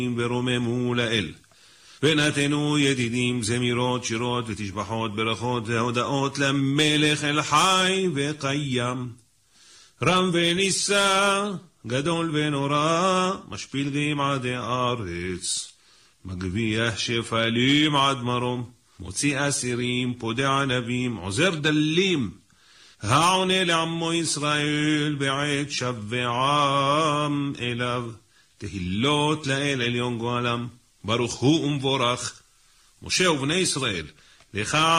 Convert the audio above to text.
ורוממו לאל. ונתנו ידידים זמירות, שירות ותשבחות, ברכות והודאות למלך אל חי וקיים. רם ונישא, גדול ונורא, משפיל גמעי הארץ. מגביח שפלים עד מרום, מוציא אסירים, פודה ענבים, עוזר דלים. העונה לעמו ישראל בעת שבעם אליו. תהילות לאל עליון גואלם, ברוך הוא ומבורך. משה ובני ישראל, לך